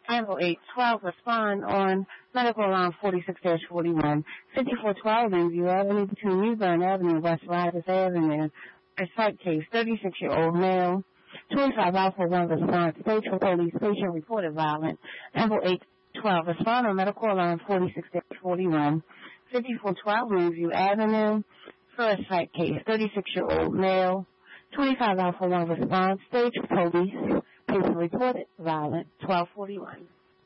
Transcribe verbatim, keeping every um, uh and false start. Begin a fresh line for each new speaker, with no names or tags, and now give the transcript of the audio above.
Handle eight twelve, respond on medical alarm forty-six dash forty-one, fifty-four twelve Greenview Avenue between Newbern Avenue and West Riders Avenue. A site case, thirty-six-year-old male, twenty-five Alpha one response, stage for police, patient reported violent. Handle eight twelve, respond on medical alarm forty-six dash forty-one, fifty-four twelve Greenview Avenue. First site case, thirty-six-year-old male, twenty-five Alpha one response, stage for police, patient reported violent, twelve forty-one.